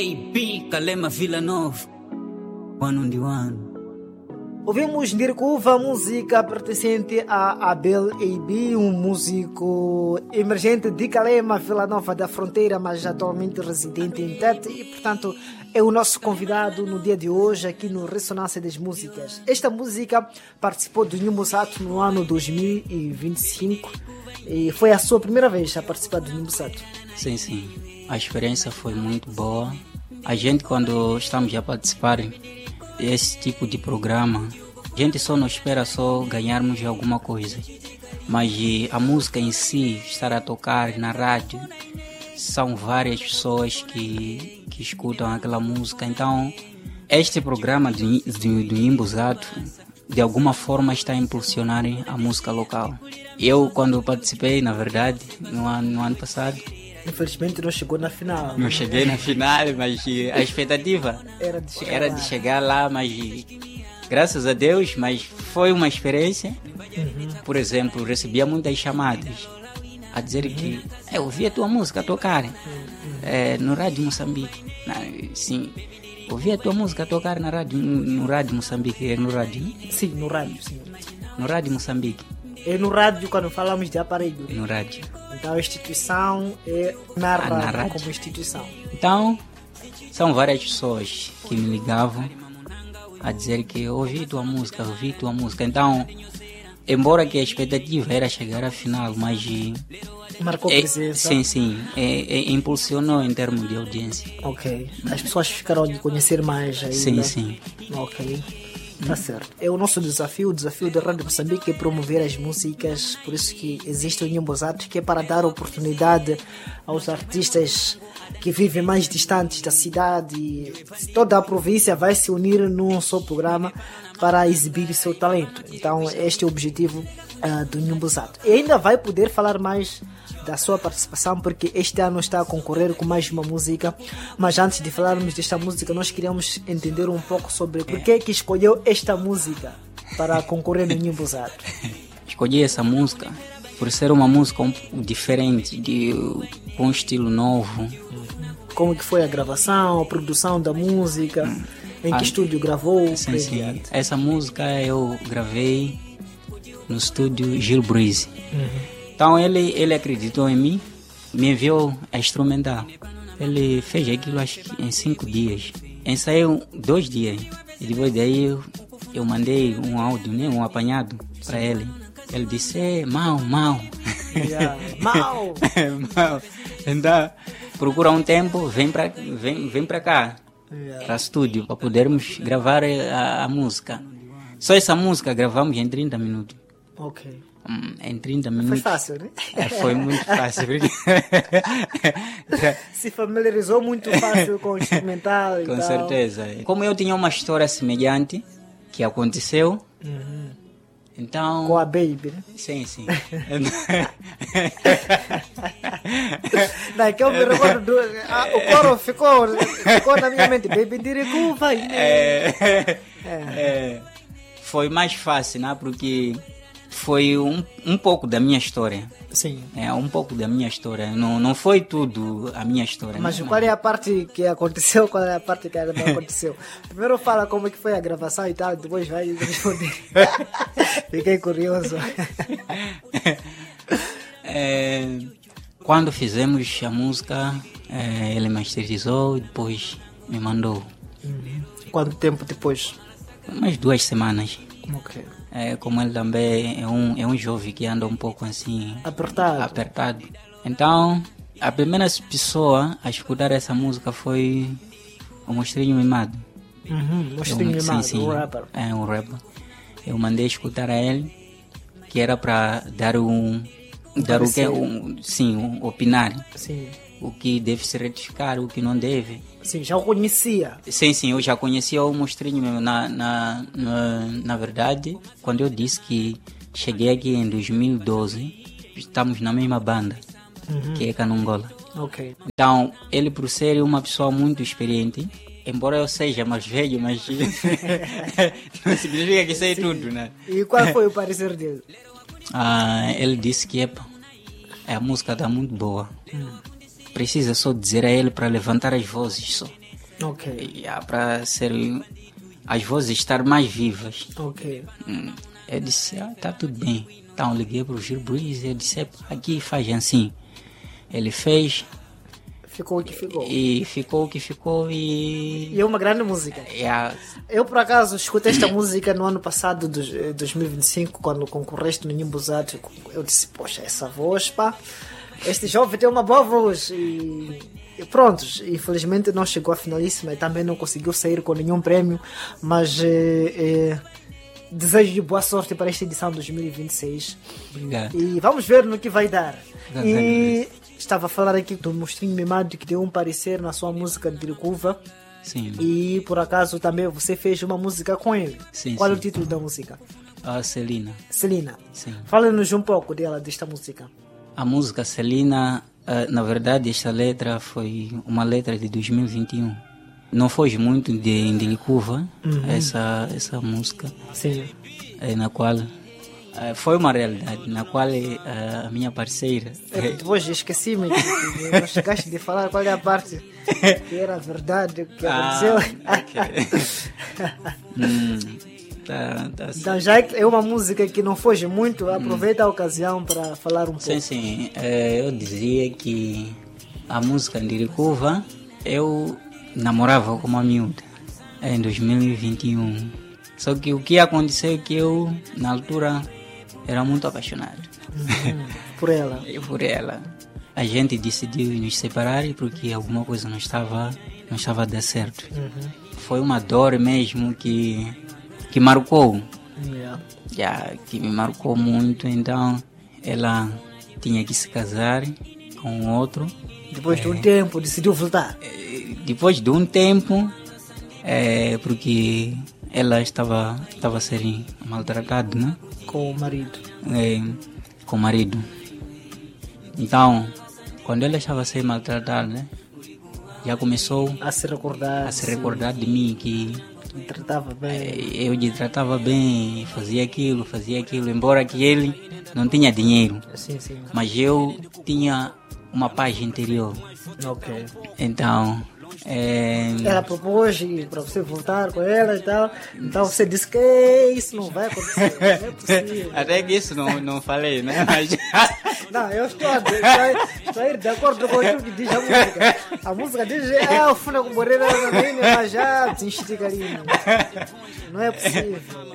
AB, Calema Vila Nova, One on the One. Ouvimos Ndirkuva, música pertencente a Abel AB, um músico emergente de Calema, Vila Nova da Fronteira, mas atualmente residente em Tete e, portanto, é o nosso convidado no dia de hoje aqui no Ressonância das Músicas. Esta música participou do Nhumbusato no ano 2025 e foi a sua primeira vez a participar do Nhumbusato. Sim, sim. A experiência foi muito boa. A gente, quando estamos a participar esse tipo de programa, a gente só não espera só ganharmos alguma coisa, mas a música em si, estar a tocar na rádio, são várias pessoas que escutam aquela música. Então este programa do Nhumbusato de alguma forma está a impulsionar a música local. Eu, quando participei, na verdade, no ano passado, infelizmente não chegou na final. Não cheguei na final, mas a expectativa era de chegar lá, mas graças a Deus, mas foi uma experiência. Por exemplo, recebia muitas chamadas a dizer que eu ouvi a tua música tocar no Rádio Moçambique. Sim, ouvi a tua música tocar no Rádio Moçambique. No rádio? Sim, no rádio, sim. No Rádio Moçambique. É no rádio quando falamos de aparelho. No rádio. Então a instituição é na rádio como instituição. Então, são várias pessoas que me ligavam a dizer que eu ouvi tua música. Então, embora que a expectativa era chegar à final, mas marcou presença. Sim, impulsionou em termos de audiência. Ok. As pessoas ficaram de conhecer mais ainda. Sim. Ok. Tá certo. É o nosso desafio, o desafio da Rádio Moçambique é promover as músicas, por isso que existe o Nhumbusato, que é para dar oportunidade aos artistas que vivem mais distantes da cidade. Toda a província vai se unir num só programa para exibir seu talento. Então este é o objetivo do Nhumbusato. E ainda vai poder falar mais da sua participação, porque este ano está a concorrer com mais uma música. Mas antes de falarmos desta música, nós queríamos entender um pouco sobre por que escolheu esta música para concorrer no Nhumbusato. Escolhi essa música por ser uma música diferente, com um estilo novo. Como que foi a gravação, a produção da música? Em que estúdio gravou? Sim. Essa música eu gravei no estúdio Gil Breeze. Então ele acreditou em mim, me enviou a instrumental. Ele fez aquilo acho que em 5 dias. Ensaiou 2 dias. E depois daí eu mandei um áudio, né, um apanhado para ele. Ele disse, mal. Mal! Mal. Então, procura um tempo, vem para cá, para estúdio, para podermos gravar a música. Só essa música gravamos em 30 minutos. Ok. Em 30 minutos. Foi fácil, né? Foi muito fácil. Se familiarizou muito fácil com o instrumental e com tal. certeza. Como eu tinha uma história semelhante que aconteceu, então... Com a Baby, né? Sim. Não, é que eu me recordo o coro ficou na minha mente. Baby Ndirkuva, Foi mais fácil, né? Porque foi um pouco da minha história. Sim. Um pouco da minha história. Não foi tudo a minha história. Mas qual é a parte que aconteceu, qual é a parte que não aconteceu? Primeiro fala como é que foi a gravação e tal, depois vai responder. Fiquei curioso. Quando fizemos a música, ele masterizou e depois me mandou. Quanto tempo depois? Umas 2 semanas. Ok. Como ele também é um jovem que anda um pouco assim... Apertado. Então, a primeira pessoa a escutar essa música foi o Mostrinho Mimado. Mostrinho Mimado, sim. Um rapper. Um rapper. Eu mandei escutar a ele, que era para dar opinar. Sim. O que deve se retificar, o que não deve. Sim, já o conhecia. Sim, eu já conhecia o Mostrinho mesmo. Na verdade, quando eu disse que cheguei aqui em 2012, estamos na mesma banda, que é Canongola. Ok. Então, ele, por ser uma pessoa muito experiente, embora eu seja mais velho, mas não significa que sei tudo, né? E qual foi o parecer dele? Ele disse que a música está muito boa. Precisa só dizer a ele para levantar as vozes só. Ok. Para ser as vozes estar mais vivas. Ok. Eu disse, tá tudo bem. Então liguei para o Gil Breeze, eu disse, aqui faz assim. Ele fez. Ficou o que ficou. E ficou o que ficou e... E é uma grande música. Eu, por acaso, escutei esta música no ano passado, 2025, quando concorreste no Nimbusat. Eu disse, poxa, essa voz, pá, este jovem tem uma boa voz. E pronto, infelizmente não chegou à finalíssima e também não conseguiu sair com nenhum prémio, mas desejo de boa sorte para esta edição de 2026. Obrigado. E vamos ver no que vai dar. Obrigado. E estava a falar aqui do Mostrinho Mimado, que deu um parecer na sua música de Diricuva. Sim. E por acaso também você fez uma música com ele. Sim, Qual é o sim. título da música? Celina. Celina. Sim. Fala-nos um pouco desta música. A música Celina, na verdade, esta letra foi uma letra de 2021. Não foge muito de Diricuva, essa música, Sim. na qual foi uma realidade, na qual a minha parceira... Depois esqueci-me, não chegaste de falar qual é a parte que era a verdade, que aconteceu. Então, já que é uma música que não foge muito, aproveita a ocasião para falar um pouco. Sim. Eu dizia que a música Diricuva, eu namorava com uma miúda em 2021. Só que o que aconteceu é que eu, na altura, era muito apaixonado. Por ela. Por ela. A gente decidiu nos separar porque alguma coisa não estava a dar certo. Foi uma dor mesmo que marcou. Que me marcou muito. Então, ela tinha que se casar com outro. Depois de um tempo, decidiu voltar. Depois de um tempo, porque ela estava a ser maltratada, né? Com o marido. Com o marido. Então, quando ela estava a ser maltratada, né? Já começou a se recordar de mim, que me tratava bem. Eu lhe tratava bem, fazia aquilo, embora que ele não tinha dinheiro. Sim. Mas eu tinha uma paz interior. Ok. Então, ela propôs para você voltar com ela e tal. Então você disse que isso não vai acontecer. Não é possível. Até que isso não falei, né? Mas... Não, eu estou a ir de acordo com o que diz a música. A música diz, o fundo com Moreira, mas já desinstiga ali. Não é possível.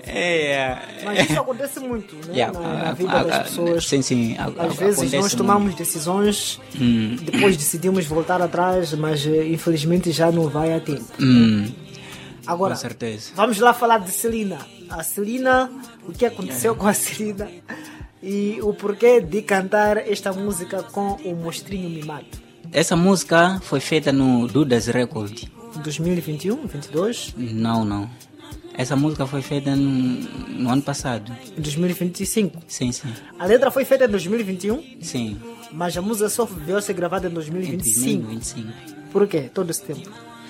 Mas isso acontece muito, né? Na vida das pessoas. Sim. Às vezes nós tomamos decisões, depois decidimos voltar atrás, mas infelizmente já não vai a tempo. Agora, com certeza. Vamos lá falar de Celina. A Celina, o que aconteceu com a Celina e o porquê de cantar esta música com o Mostrinho Mimado. Essa música foi feita no Dudas Record. 2021, 22? Não. Essa música foi feita no ano passado. 2025? Sim. A letra foi feita em 2021? Sim. Mas a música só veio a ser gravada em 2025? 2025. Por quê? Todo esse tempo?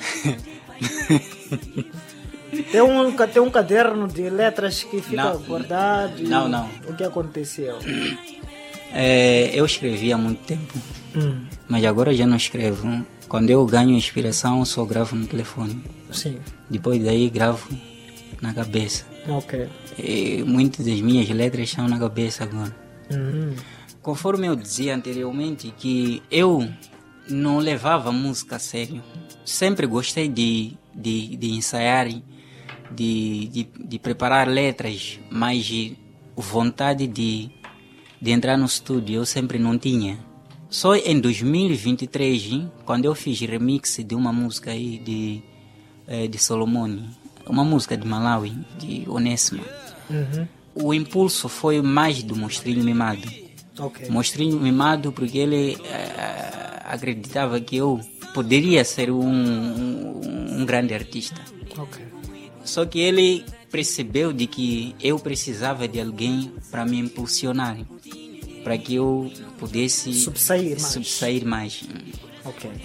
Tem um caderno de letras que fica guardado. Não. O que aconteceu? Eu escrevi há muito tempo, mas agora já não escrevo. Quando eu ganho inspiração, só gravo no telefone. Sim. Depois daí gravo na cabeça. Ok. E muitas das minhas letras estão na cabeça agora. Conforme eu dizia anteriormente, que eu não levava música a sério. Sempre gostei de ensaiar, de preparar letras, mas vontade de entrar no estúdio eu sempre não tinha. Só em 2023, quando eu fiz remix de uma música aí de Solomone, uma música de Malawi, de Onésima, o impulso foi mais do Mostrinho Mimado. Okay. Mostrinho Mimado porque ele acreditava que eu poderia ser um grande artista. Okay. Só que ele percebeu de que eu precisava de alguém para me impulsionar, para que eu pudesse subsair mais. mais. Okay.